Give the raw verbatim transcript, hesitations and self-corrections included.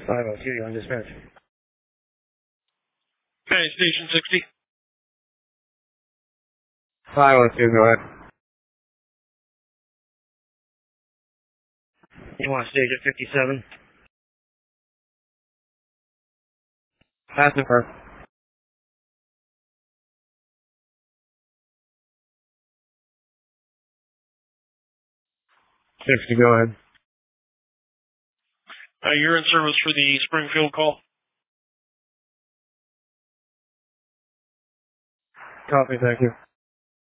five oh two, you're on dispatch. Okay, Station sixty. five oh two, go ahead. You want station fifty-seven? Pacifier. sixty, go ahead. Uh, you're in service for the Springfield call. Copy, thank you.